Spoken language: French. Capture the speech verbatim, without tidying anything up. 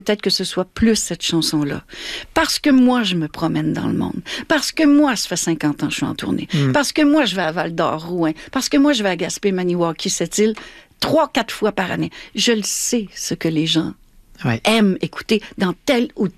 peut-être que ce soit plus cette chanson-là. Parce que moi, je me promène dans le monde. Parce que moi, ça fait cinquante ans que je suis en tournée. Mm. Parce que moi, je vais à Val-d'Or, Rouen. Parce que moi, je vais à Gaspé, Maniwaki, cette île, trois, quatre fois par année. Je le sais, ce que les gens ouais. aiment écouter dans telle ou